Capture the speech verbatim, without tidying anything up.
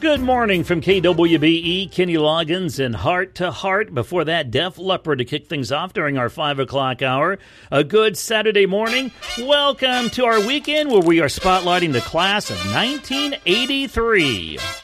Good morning from K W B E, Kenny Loggins and Heart to Heart. Before that, Def Leppard to kick things off during our five o'clock hour. A good Saturday morning. Welcome to our weekend where we are spotlighting the class of nineteen eighty-three.